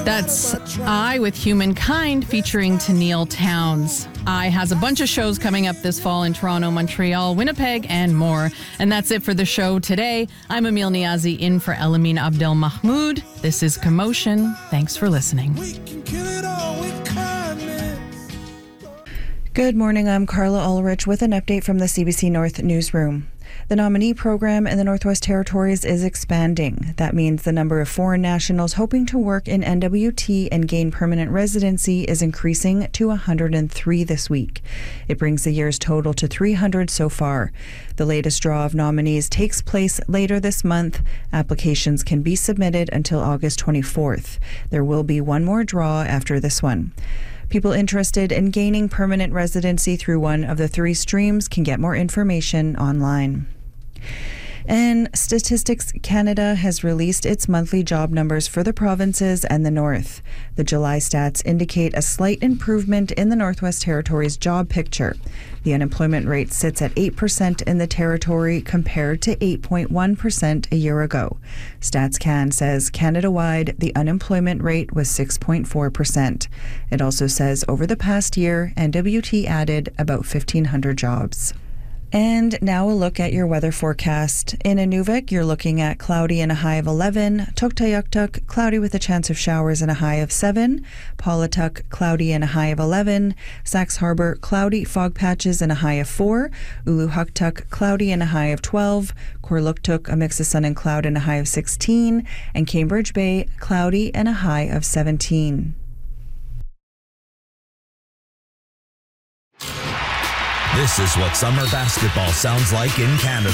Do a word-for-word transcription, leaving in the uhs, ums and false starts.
That's I with Humankind featuring Tennille Towns. I has a bunch of shows coming up this fall in Toronto, Montreal, Winnipeg, and more. And that's it for the show today. I'm Emil Niazi in for Elamin Abdel Mahmoud. This is Commotion. Thanks for listening. Good morning, I'm Carla Ulrich with an update from the C B C North Newsroom. The nominee program in the Northwest Territories is expanding. That means the number of foreign nationals hoping to work in N W T and gain permanent residency is increasing to one hundred three this week. It brings the year's total to three hundred so far. The latest draw of nominees takes place later this month. Applications can be submitted until August twenty-fourth. There will be one more draw after this one. People interested in gaining permanent residency through one of the three streams can get more information online. And Statistics Canada has released its monthly job numbers for the provinces and the North. The July stats indicate a slight improvement in the Northwest Territories job picture. The unemployment rate sits at eight percent in the territory compared to eight point one percent a year ago. StatsCan says Canada-wide, the unemployment rate was six point four percent. It also says over the past year, N W T added about fifteen hundred jobs. And now a look at your weather forecast. In Inuvik, you're looking at cloudy and a high of eleven. Tuktoyaktuk, cloudy with a chance of showers and a high of seven. Paulatuk, cloudy and a high of eleven. Sax Harbor, cloudy, fog patches and a high of four. Uluhuktuk, cloudy and a high of twelve. Korluktuk, a mix of sun and cloud and a high of sixteen. And Cambridge Bay, cloudy and a high of seventeen. This is what summer basketball sounds like in Canada.